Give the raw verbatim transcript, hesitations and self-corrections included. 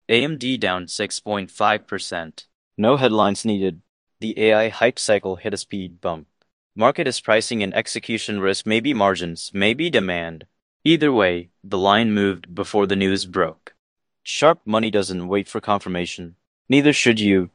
A M D down six point five percent. No headlines needed. The A I hype cycle hit a speed bump. Market is pricing in execution risk, maybe margins, maybe demand. Either way, the line moved before the news broke. Sharp money doesn't wait for confirmation. Neither should you.